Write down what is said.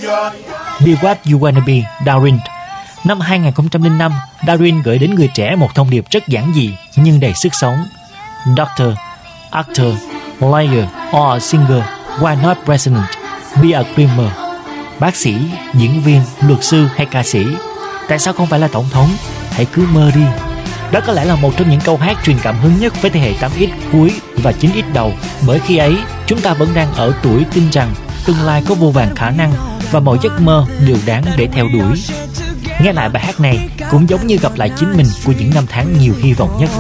Be What You Wanna Be, Darin. Năm 2005, Darin gửi đến người trẻ một thông điệp rất giản dị nhưng đầy sức sống. Doctor, actor, lawyer or a singer, why not president? Be a dreamer. Bác sĩ, diễn viên, luật sư hay ca sĩ, tại sao không phải là tổng thống? Hãy cứ mơ đi. Đó có lẽ là một trong những câu hát truyền cảm hứng nhất với thế hệ 8X cuối và 9X đầu, bởi khi ấy chúng ta vẫn đang ở tuổi tin rằng tương lai có vô vàn khả năng và mọi giấc mơ đều đáng để theo đuổi. Nghe lại bài hát này cũng giống như gặp lại chính mình của những năm tháng nhiều hy vọng nhất.